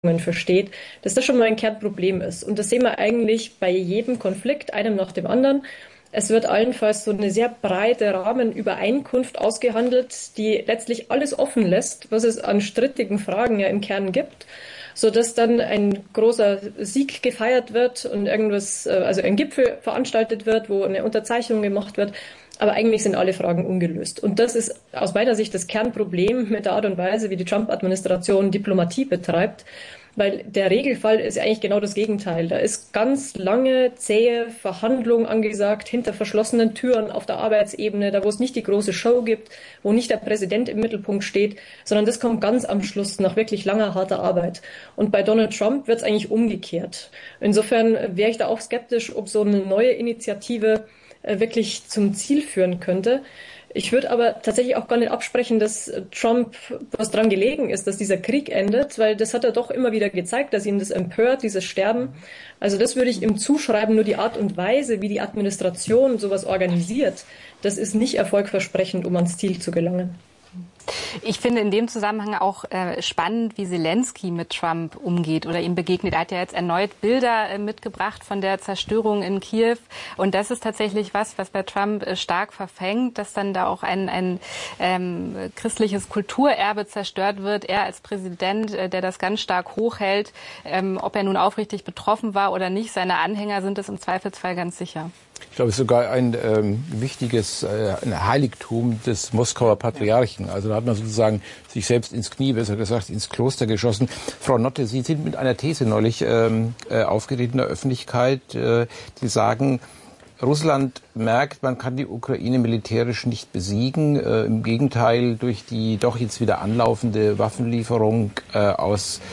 versteht, dass das schon mal ein Kernproblem ist. Und das sehen wir eigentlich bei jedem Konflikt, einem nach dem anderen. Es wird allenfalls so eine sehr breite Rahmenübereinkunft ausgehandelt, die letztlich alles offen lässt, was es an strittigen Fragen ja im Kern gibt, sodass dann ein großer Sieg gefeiert wird und also ein Gipfel veranstaltet wird, wo eine Unterzeichnung gemacht wird. Aber eigentlich sind alle Fragen ungelöst. Und das ist aus meiner Sicht das Kernproblem mit der Art und Weise, wie die Trump-Administration Diplomatie betreibt. Weil der Regelfall ist eigentlich genau das Gegenteil. Da ist ganz lange, zähe Verhandlung angesagt, hinter verschlossenen Türen auf der Arbeitsebene, da wo es nicht die große Show gibt, wo nicht der Präsident im Mittelpunkt steht, sondern das kommt ganz am Schluss nach wirklich langer, harter Arbeit. Und bei Donald Trump wird es eigentlich umgekehrt. Insofern wäre ich da auch skeptisch, ob so eine neue Initiative wirklich zum Ziel führen könnte. Ich würde aber tatsächlich auch gar nicht absprechen, dass Trump was dran gelegen ist, dass dieser Krieg endet, weil das hat er doch immer wieder gezeigt, dass ihn das empört, dieses Sterben. Also das würde ich ihm zuschreiben, nur die Art und Weise, wie die Administration sowas organisiert, das ist nicht erfolgversprechend, um ans Ziel zu gelangen. Ich finde in dem Zusammenhang auch spannend, wie Zelensky mit Trump umgeht oder ihm begegnet. Er hat ja jetzt erneut Bilder mitgebracht von der Zerstörung in Kiew. Und das ist tatsächlich was bei Trump stark verfängt, dass dann da auch ein christliches Kulturerbe zerstört wird. Er als Präsident, der das ganz stark hochhält, ob er nun aufrichtig betroffen war oder nicht, seine Anhänger sind es im Zweifelsfall ganz sicher. Ich glaube, es ist sogar ein wichtiges ein Heiligtum des Moskauer Patriarchen. Also da hat man sozusagen sich selbst ins Knie, besser gesagt, ins Kloster geschossen. Frau Notte, Sie sind mit einer These neulich aufgetreten in der Öffentlichkeit. Die sagen, Russland merkt, man kann die Ukraine militärisch nicht besiegen. Im Gegenteil, durch die doch jetzt wieder anlaufende Waffenlieferung aus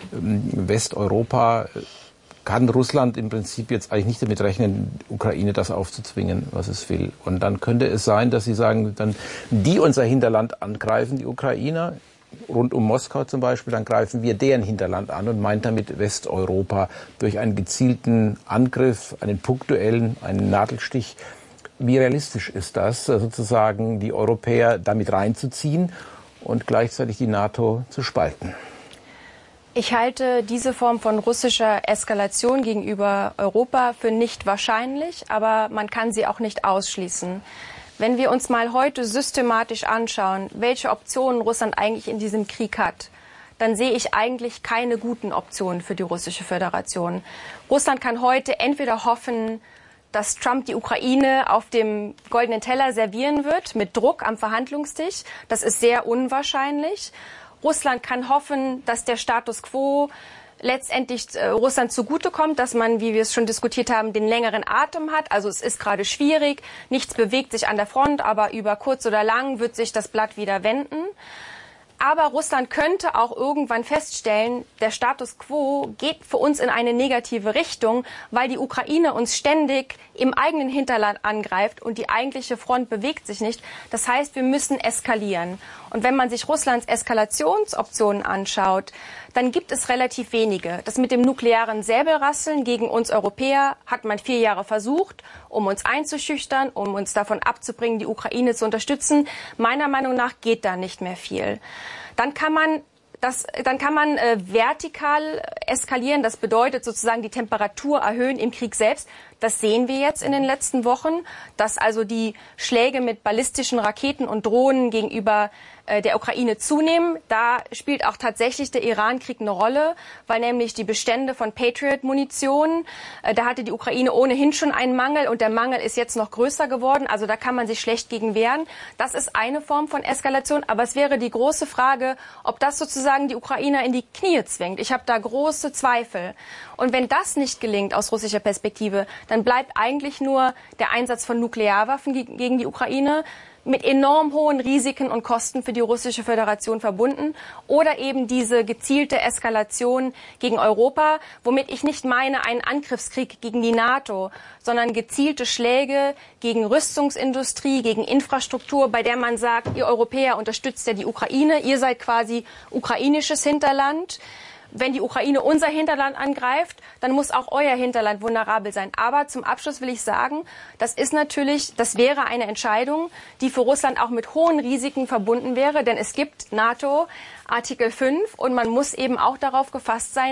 Westeuropa kann Russland im Prinzip jetzt eigentlich nicht damit rechnen, Ukraine das aufzuzwingen, was es will. Und dann könnte es sein, dass sie sagen, dann die unser Hinterland angreifen, die Ukrainer, rund um Moskau zum Beispiel, dann greifen wir deren Hinterland an und meint damit Westeuropa durch einen gezielten Angriff, einen punktuellen, einen Nadelstich. Wie realistisch ist das, sozusagen die Europäer damit reinzuziehen und gleichzeitig die NATO zu spalten? Ich halte diese Form von russischer Eskalation gegenüber Europa für nicht wahrscheinlich, aber man kann sie auch nicht ausschließen. Wenn wir uns mal heute systematisch anschauen, welche Optionen Russland eigentlich in diesem Krieg hat, dann sehe ich eigentlich keine guten Optionen für die Russische Föderation. Russland kann heute entweder hoffen, dass Trump die Ukraine auf dem goldenen Teller servieren wird, mit Druck am Verhandlungstisch. Das ist sehr unwahrscheinlich. Russland kann hoffen, dass der Status quo letztendlich Russland zugutekommt, dass man, wie wir es schon diskutiert haben, den längeren Atem hat. Also es ist gerade schwierig, nichts bewegt sich an der Front, aber über kurz oder lang wird sich das Blatt wieder wenden. Aber Russland könnte auch irgendwann feststellen, der Status quo geht für uns in eine negative Richtung, weil die Ukraine uns ständig im eigenen Hinterland angreift und die eigentliche Front bewegt sich nicht. Das heißt, wir müssen eskalieren. Und wenn man sich Russlands Eskalationsoptionen anschaut, dann gibt es relativ wenige. Das mit dem nuklearen Säbelrasseln gegen uns Europäer hat man 4 Jahre versucht, um uns einzuschüchtern, um uns davon abzubringen, die Ukraine zu unterstützen. Meiner Meinung nach geht da nicht mehr viel. Dann kann man vertikal eskalieren. Das bedeutet sozusagen die Temperatur erhöhen im Krieg selbst. Das sehen wir jetzt in den letzten Wochen, dass also die Schläge mit ballistischen Raketen und Drohnen gegenüber der Ukraine zunehmen. Da spielt auch tatsächlich der Iran-Krieg eine Rolle, weil nämlich die Bestände von Patriot-Munition, da hatte die Ukraine ohnehin schon einen Mangel und der Mangel ist jetzt noch größer geworden. Also da kann man sich schlecht gegen wehren. Das ist eine Form von Eskalation, aber es wäre die große Frage, ob das sozusagen die Ukrainer in die Knie zwingt. Ich habe da große Zweifel. Und wenn das nicht gelingt aus russischer Perspektive, dann bleibt eigentlich nur der Einsatz von Nuklearwaffen gegen die Ukraine, mit enorm hohen Risiken und Kosten für die Russische Föderation verbunden oder eben diese gezielte Eskalation gegen Europa, womit ich nicht meine einen Angriffskrieg gegen die NATO, sondern gezielte Schläge gegen Rüstungsindustrie, gegen Infrastruktur, bei der man sagt, ihr Europäer unterstützt ja die Ukraine, ihr seid quasi ukrainisches Hinterland. Wenn die Ukraine unser Hinterland angreift, dann muss auch euer Hinterland vulnerabel sein. Aber zum Abschluss will ich sagen, das wäre eine Entscheidung, die für Russland auch mit hohen Risiken verbunden wäre. Denn es gibt NATO Artikel 5 und man muss eben auch darauf gefasst sein,